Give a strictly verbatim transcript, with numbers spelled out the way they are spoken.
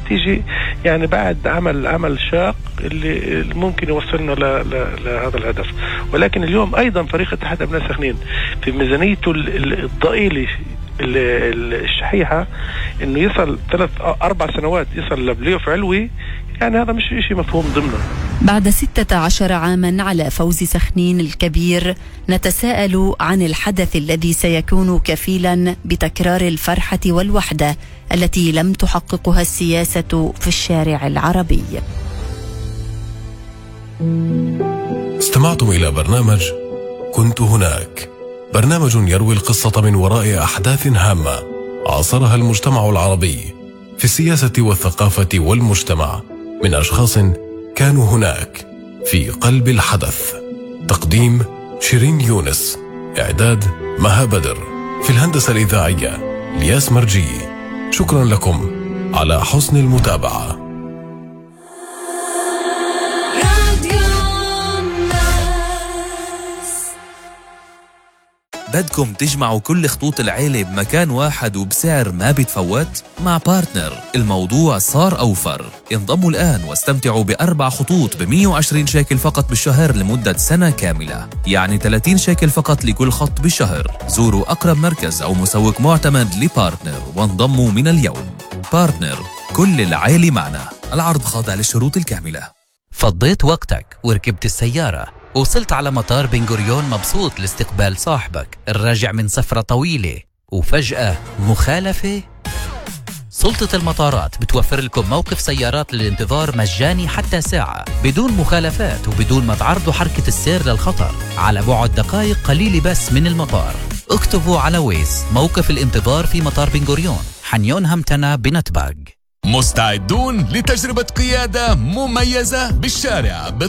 تيجي يعني بعد عمل عمل شاق اللي ممكن يوصلنا لهذا الهدف. ولكن اليوم أيضا فريق اتحاد أبناء سخنين في ميزانيته الضئيلة الشحيحة إنه يصل ثلاث أربع سنوات يصل لبليوف علوي، يعني هذا مش شيء مفهوم ضمنه. بعد ستة عشر عاما على فوز سخنين الكبير، نتساءل عن الحدث الذي سيكون كفيلا بتكرار الفرحة والوحدة التي لم تحققها السياسة في الشارع العربي. استمعتم إلى برنامج كنت هناك، برنامج يروي القصة من وراء أحداث هامة عاصرها المجتمع العربي في السياسة والثقافة والمجتمع من أشخاص كانوا هناك في قلب الحدث. تقديم شيرين يونس، إعداد مها بدر، في الهندسة الإذاعية لياس مرجي. شكرا لكم على حسن المتابعة. بدكم تجمعوا كل خطوط العيلة بمكان واحد وبسعر ما بيتفوت؟ مع بارتنر الموضوع صار أوفر. انضموا الآن واستمتعوا بأربع خطوط بمية وعشرين شيكل فقط بالشهر لمدة سنة كاملة، يعني ثلاثين شيكل فقط لكل خط بالشهر. زوروا أقرب مركز أو مسوق معتمد لبارتنر وانضموا من اليوم. بارتنر، كل العيلة معنا. العرض خاضع للشروط الكاملة. فضيت وقتك وركبت السيارة، وصلت على مطار بن غوريون مبسوط لاستقبال صاحبك الراجع من سفرة طويلة، وفجأة مخالفة؟ سلطة المطارات بتوفر لكم موقف سيارات للانتظار مجاني حتى ساعة بدون مخالفات وبدون ما تعرضوا حركة السير للخطر، على بعد دقائق قليلة بس من المطار. اكتبوا على ويز موقف الانتظار في مطار بن غوريون، حنيون همتنا بنتباغ. مستعدون لتجربة قيادة مميزة بالشارع